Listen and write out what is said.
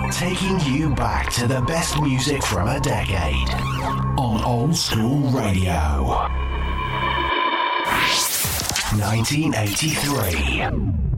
Taking you back to the best music from a decade on Old School Radio. 1983.